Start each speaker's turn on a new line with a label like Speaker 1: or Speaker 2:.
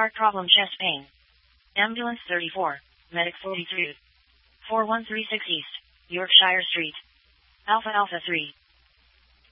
Speaker 1: Heart problem, chest pain. Ambulance 34, Medic 43. 4136 East, Yorkshire Street. Alpha Alpha 3.